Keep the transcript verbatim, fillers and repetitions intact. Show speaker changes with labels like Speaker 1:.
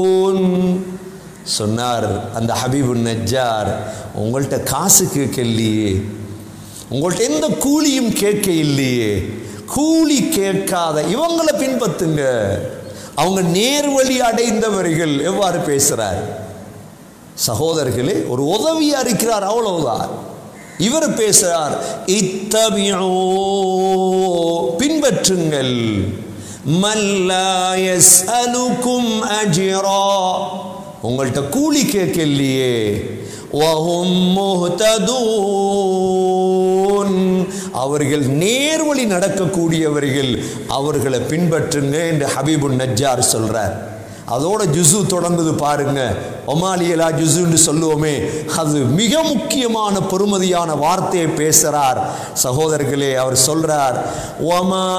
Speaker 1: சொன்னார் அந்த ஹபீபுன் நஜ்ஜார், உங்கள்கிட்ட காசு கேட்க இல்லையே, உங்கள்கிட்ட எந்த கூலியும் கேட்க இல்லையே, கூலி கேட்காத இவங்களை பின்பற்றுங்க, அவங்க நேர்வழி அடைந்தவர்கள். எவ்வாறு பேசுறார் சகோதரர்களே, ஒரு உதவியா இருக்கிறார், அவ்வளவுதான். இவர் பேசுறார், இத்தபிஊ பின்பற்றுங்கள், மல்லா யஸ்அலுகும் அஜ்ரா உங்கள்கிட்ட கூலி கேட்கலையே, வஹும் முஹ்ததூன் அவர்கள் நேர்வழி நடக்கக்கூடியவர்கள், அவர்களை பின்பற்றுங்க என்று ஹபீபுன் நஜ்ஜார் சொல்றார். அதோட ஜுசு தொடர்ந்தது பாருங்க, ஒமாலியலா ஜுசுன்னு சொல்லுவோமே, அது மிக முக்கியமான பெருமதியான வார்த்தையை பேசுறார் சகோதரர்களே. அவர் சொல்றார், ஒமா